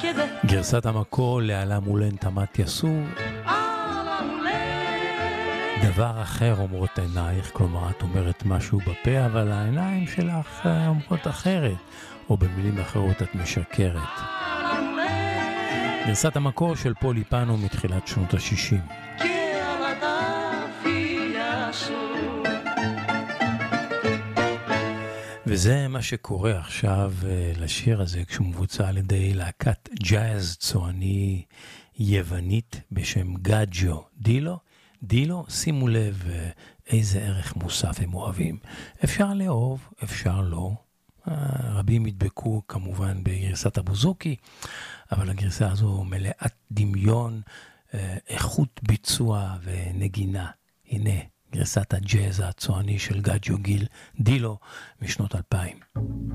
גרסת המקור לעלה מולן תמת יסור. דבר אחר אומרות עינייך, כלומר את אומרת משהו בפה אבל העיניים שלך אומרות אחרת, או במילים אחרות את משקרת. גרסת המקור של פולי פאנו מתחילת שנות ה-60. וזה מה שקורה עכשיו לשיר הזה כשהוא מבוצע על ידי להקת ג'אז צועני יוונית בשם גאג'ו דילו. דילו, שימו לב איזה ערך מוסף הם אוהבים. אפשר לאהוב, אפשר לא. רבים ידבקו כמובן בגרסת הבוזוקי, אבל הגרסה הזו מלאת דמיון, איכות ביצוע ונגינה. הנה גרסת הג'אז הצועני של גאג'ו דילו משנות 2000.